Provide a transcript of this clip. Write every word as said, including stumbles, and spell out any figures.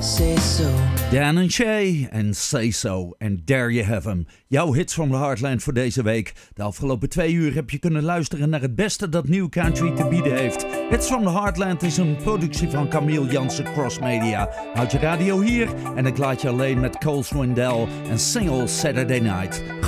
Say so. Dan en Shay en Say So and There You Have 'Em. Jouw hits from the Heartland voor deze week. De afgelopen twee uur heb je kunnen luisteren naar het beste dat New Country te bieden heeft. Hits from the Heartland is een productie van Camille Jansen Cross Media. Houd je radio hier en ik laat je alleen met Cole Swindell en Single Saturday Night.